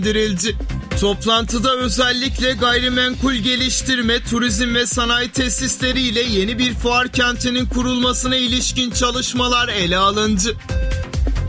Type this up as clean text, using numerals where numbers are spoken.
değerlendirildi. Toplantıda özellikle gayrimenkul geliştirme, turizm ve sanayi tesisleri ile yeni bir fuar kentinin kurulmasına ilişkin çalışmalar ele alındı.